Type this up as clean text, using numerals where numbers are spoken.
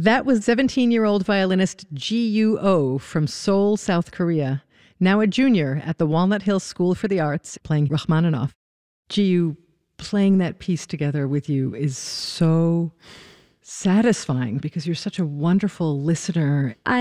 That was 17-year-old violinist Ji-Yoo from Seoul, South Korea, now a junior at the Walnut Hills School for the Arts, playing Rachmaninoff. Ji-Yoo, playing that piece together with you is so satisfying because you're such a wonderful listener.